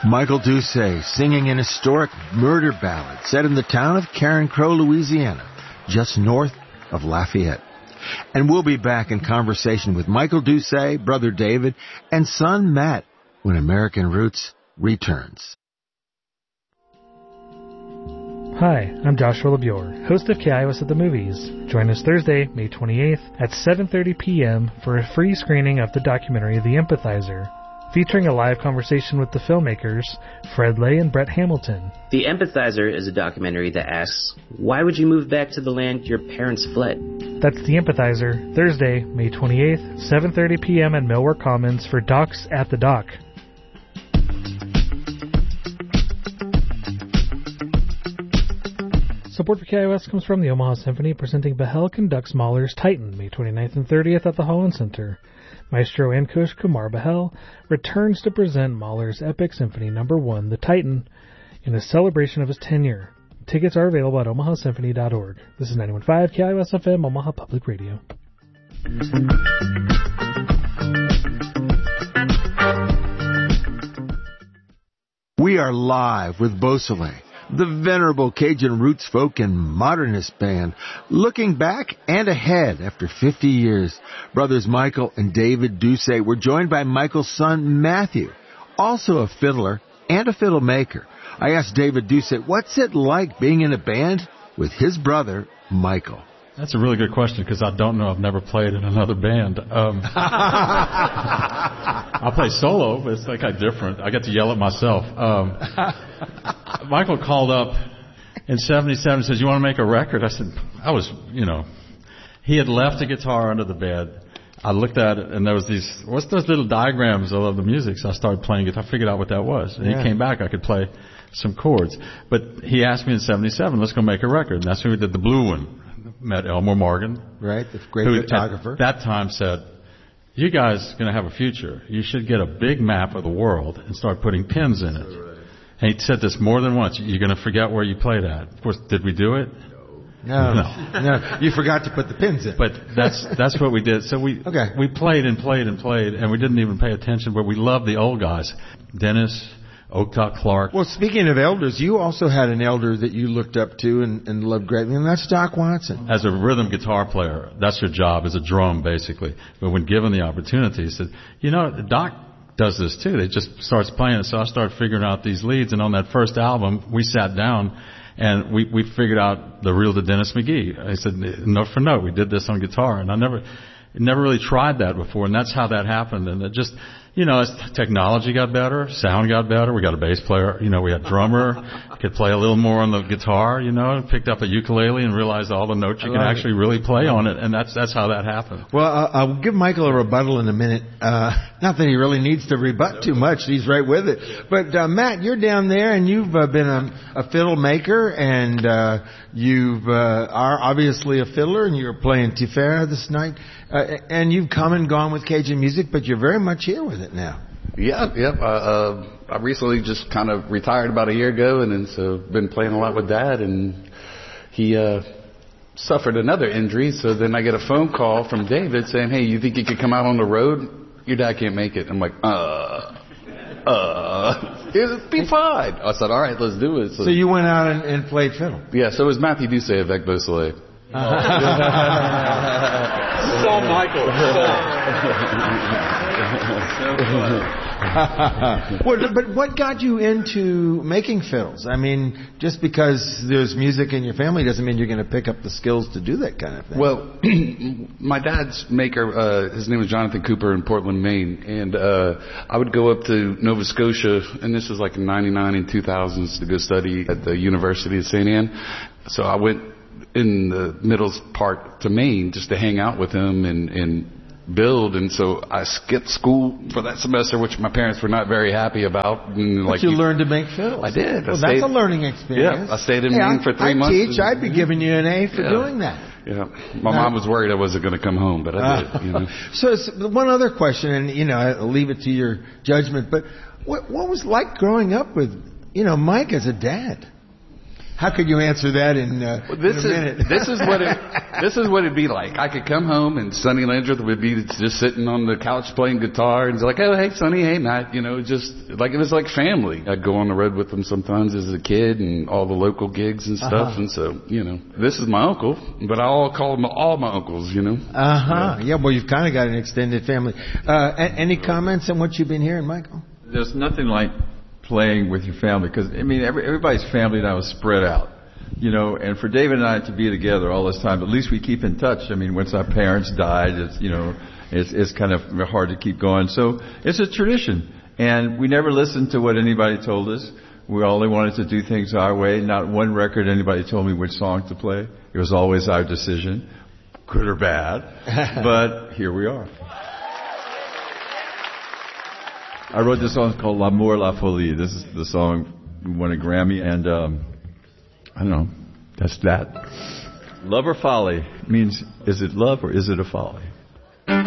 Michael Doucet singing an historic murder ballad set in the town of Carencro, Louisiana, just north of Lafayette. And we'll be back in conversation with Michael Doucet, brother David, and son Matt when American Roots returns. Hi, I'm Joshua LeBure, host of KIOS at the Movies. Join us Thursday, May 28th at 7:30 p.m. for a free screening of the documentary The Empathizer, featuring a live conversation with the filmmakers, Fred Lay and Brett Hamilton. The Empathizer is a documentary that asks, why would you move back to the land your parents fled? That's The Empathizer, Thursday, May 28th, 7:30 p.m. at Millwork Commons for Docs at the Dock. Support for KIOS comes from the Omaha Symphony, presenting Behel conducts Mahler's Titan, May 29th and 30th at the Holland Center. Maestro Ankush Kumar Behel returns to present Mahler's epic symphony No. 1, The Titan, in a celebration of his tenure. Tickets are available at omahasymphony.org. This is 91.5 KIOS FM, Omaha Public Radio. We are live with Beausoleil, the venerable Cajun roots folk and modernist band, looking back and ahead after 50 years. Brothers Michael and David Doucet were joined by Michael's son Matthew, also a fiddler and a fiddle maker. I asked David Doucet, what's it like being in a band with his brother Michael? That's a really good question because I don't know. I've never played in another band. I play solo, but it's kind of different. I get to yell at myself. Michael called up in 77 and says, you want to make a record? I said, he had left a guitar under the bed. I looked at it, and there was what's those little diagrams of the music? So I started playing guitar. I figured out what that was. And he came back. I could play some chords. But he asked me in 77, let's go make a record. And that's when we did the blue one. Met Elmore Morgan. Right, the great photographer. At that time said, you guys are going to have a future. You should get a big map of the world and start putting pins in it. Right. And he said this more than once. You're going to forget where you played at. Of course, did we do it? No. You forgot to put the pins in. But that's what we did. So we played and played and played, and we didn't even pay attention, but we loved the old guys. Dennis, Oaktock Clark. Well, speaking of elders, you also had an elder that you looked up to and loved greatly, and that's Doc Watson. As a rhythm guitar player, that's your job, as a drum, basically. But when given the opportunity, he said, Doc does this too. He just starts playing it. So I started figuring out these leads, and on that first album, we sat down, and we figured out the reel to Dennis McGee. I said, note for note, we did this on guitar, and I never really tried that before, and that's how that happened. And it just, as technology got better, sound got better, we got a bass player, we had drummer, could play a little more on the guitar, picked up a ukulele and realized all the notes you can actually really play on it, and that's how that happened. Well, I'll give Michael a rebuttal in a minute. Not that he really needs to rebut too much, he's right with it. But Matt, you're down there, and you've been a fiddle maker, and you are obviously a fiddler, and you're playing Tiferet this night. And you've come and gone with Cajun music, but you're very much here with it now. Yep. I recently just kind of retired about a year ago, and then so been playing a lot with Dad, and he suffered another injury. So then I get a phone call from David saying, "Hey, you think you could come out on the road? Your dad can't make it." I'm like, it'll be fine. I said, all right, let's do it. So you went out and played fiddle? Yeah. So it was Matthew Doucet avec Beausoleil. Saw Michael. But what got you into making fiddles? I mean, just because there's music in your family doesn't mean you're going to pick up the skills to do that kind of thing. Well, my dad's maker, his name was Jonathan Cooper in Portland, Maine, and I would go up to Nova Scotia, and this was like in 99 and 2000s, to go study at the University of St. Anne. So I went in the middle part to Maine just to hang out with him and build, and so I skipped school for that semester, which my parents were not very happy about. And but you learned to make fiddles. I did. Well, that's a learning experience. Yeah, I stayed in Maine for 3 months. I'd be giving you an A for doing that. Yeah, my mom was worried I wasn't going to come home, but I did. So one other question, and I'll leave it to your judgment, but what was it like growing up with Mike as a dad? How could you answer that in a minute? This is what it'd be like. I could come home and Sonny Landreth would be just sitting on the couch playing guitar and it's like, oh, hey, Sonny, hey, Matt. You know, just like it was like family. I'd go on the road with them sometimes as a kid and all the local gigs and stuff. And so, you know, this is my uncle, but I'll call them all my uncles, you know. Yeah, well, you've kind of got an extended family. Any comments on what you've been hearing, Michael? There's nothing like playing with your family because, I mean, everybody's family now is spread out, you know, and for David and I to be together all this time, at least we keep in touch. I mean, once our parents died, it's, you know, it's kind of hard to keep going. So it's a tradition, and we never listened to what anybody told us. We only wanted to do things our way. Not one record anybody told me which song to play. It was always our decision, good or bad, but here we are. I wrote this song called L'amour, la folie. This is the song we won a Grammy, and I don't know, that's that. Love or folly means, is it love or is it a folly?